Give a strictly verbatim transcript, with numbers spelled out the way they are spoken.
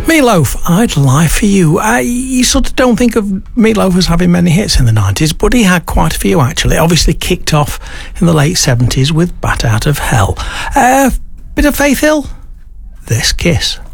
Meatloaf, I'd Lie For You. Uh, you sort of don't think of Meatloaf as having many hits in the nineties, but he had quite a few, actually. Obviously kicked off in the late seventies with Bat Out of Hell. Uh, bit of Faith Hill? This Kiss.